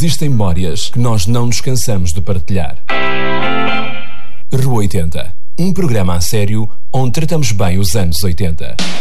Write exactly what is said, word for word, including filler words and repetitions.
existem memórias que nós não nos cansamos de partilhar. Rua oitenta, um programa a sério onde tratamos bem os anos oitenta.